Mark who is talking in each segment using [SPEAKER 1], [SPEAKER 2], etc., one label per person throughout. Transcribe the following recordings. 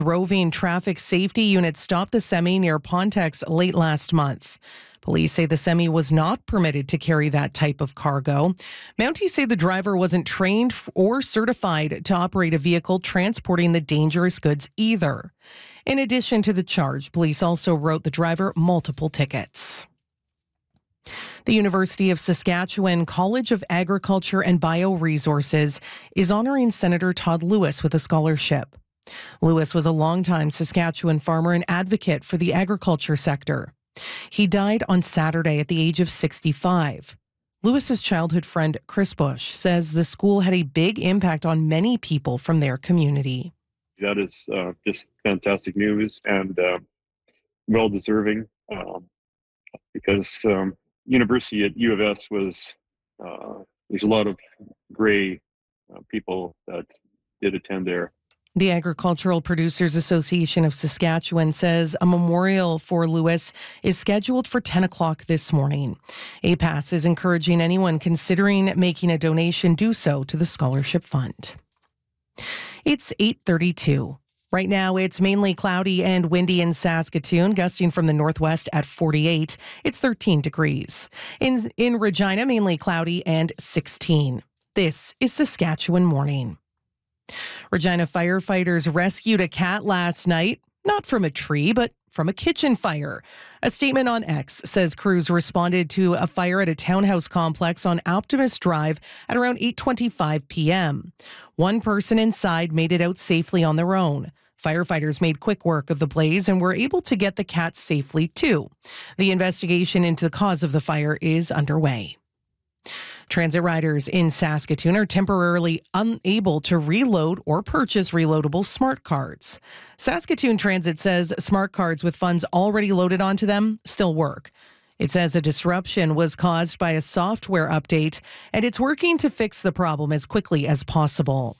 [SPEAKER 1] Roving traffic safety unit stopped the semi near Pontex late last month. Police say the semi was not permitted to carry that type of cargo. Mounties say the driver wasn't trained or certified to operate a vehicle transporting the dangerous goods either. In addition to the charge, police also wrote the driver multiple tickets. The University of Saskatchewan College of Agriculture and Bioresources is honoring Senator Todd Lewis with a scholarship. Lewis was a longtime Saskatchewan farmer and advocate for the agriculture sector. He died on Saturday at the age of 65. Lewis's childhood friend Chris Bush says the school had a big impact on many people from their community.
[SPEAKER 2] That is just fantastic news and well-deserving because University at U of S was, there's a lot of gray people that did attend there.
[SPEAKER 1] The Agricultural Producers Association of Saskatchewan says a memorial for Lewis is scheduled for 10 o'clock this morning. APAS is encouraging anyone considering making a donation do so to the scholarship fund. It's 8:32. Right now, it's mainly cloudy and windy in Saskatoon, gusting from the northwest at 48. It's 13 degrees. In Regina, mainly cloudy and 16. This is Saskatchewan Morning. Regina firefighters rescued a cat last night, not from a tree, but from a kitchen fire. A statement on X says crews responded to a fire at a townhouse complex on Optimus Drive at around 8:25 p.m. One person inside made it out safely on their own. Firefighters made quick work of the blaze and were able to get the cat safely too. The investigation into the cause of the fire is underway. Transit riders in Saskatoon are temporarily unable to reload or purchase reloadable smart cards. Saskatoon Transit says smart cards with funds already loaded onto them still work. It says a disruption was caused by a software update, and it's working to fix the problem as quickly as possible.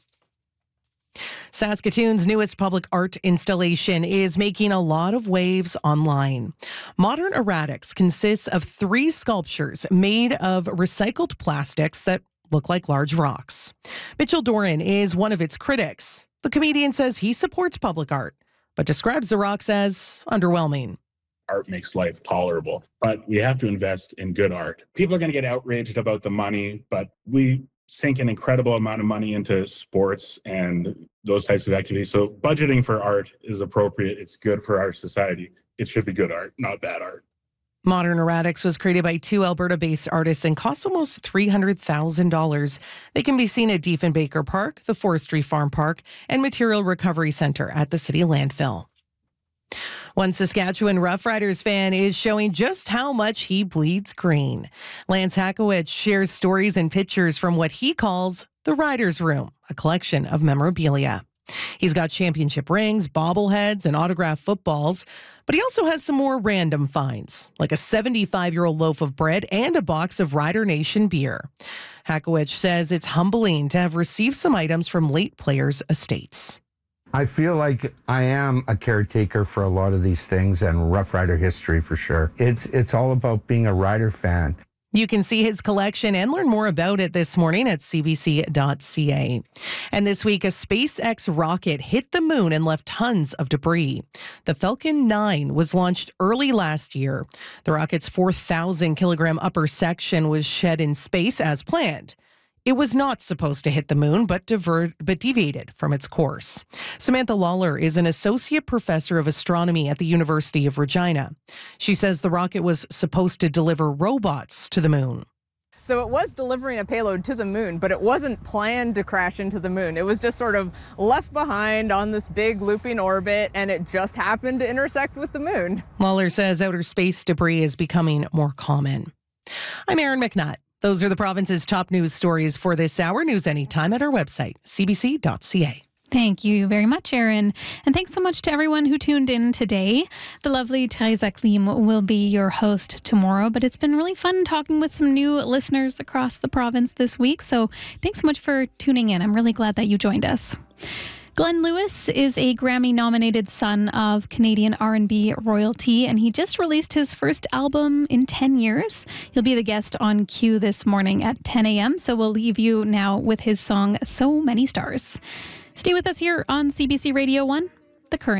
[SPEAKER 1] Saskatoon's newest public art installation is making a lot of waves online. Modern Erratics consists of 3 sculptures made of recycled plastics that look like large rocks. Mitchell Doran is one of its critics. The comedian says he supports public art, but describes the rocks as underwhelming.
[SPEAKER 3] Art makes life tolerable, but we have to invest in good art. People are going to get outraged about the money, but we sink an incredible amount of money into sports and those types of activities. So budgeting for art is appropriate. It's good for our society. It should be good art, not bad art.
[SPEAKER 1] Modern Erratics was created by 2 Alberta-based artists and costs almost $300,000. They can be seen at Diefenbaker Park, the Forestry Farm Park, and Material Recovery Centre at the City Landfill. One Saskatchewan Roughriders fan is showing just how much he bleeds green. Lance Hackowicz shares stories and pictures from what he calls the Riders Room, a collection of memorabilia. He's got championship rings, bobbleheads, and autographed footballs, but he also has some more random finds, like a 75-year-old loaf of bread and a box of Rider Nation beer. Hackowicz says it's humbling to have received some items from late players' estates.
[SPEAKER 4] I feel like I am a caretaker for a lot of these things and Rough Rider history for sure. It's all about being a Rider fan.
[SPEAKER 1] You can see his collection and learn more about it this morning at cbc.ca. And this week, a SpaceX rocket hit the moon and left tons of debris. The Falcon 9 was launched early last year. The rocket's 4,000-kilogram upper section was shed in space as planned. It was not supposed to hit the moon, but deviated from its course. Samantha Lawler is an associate professor of astronomy at the University of Regina. She says the rocket was supposed to deliver robots to the moon.
[SPEAKER 5] So it was delivering a payload to the moon, but it wasn't planned to crash into the moon. It was just sort of left behind on this big looping orbit, and it just happened to intersect with the moon.
[SPEAKER 1] Lawler says outer space debris is becoming more common. I'm Erin McNutt. Those are the province's top news stories for this hour. News anytime at our website, cbc.ca.
[SPEAKER 6] Thank you very much, Erin. And thanks so much to everyone who tuned in today. The lovely Teresa Klim will be your host tomorrow, but it's been really fun talking with some new listeners across the province this week. So thanks so much for tuning in. I'm really glad that you joined us. Glenn Lewis is a Grammy-nominated son of Canadian R&B royalty, and he just released his first album in 10 years. He'll be the guest on Q this morning at 10 a.m., so we'll leave you now with his song, So Many Stars. Stay with us here on CBC Radio 1. the current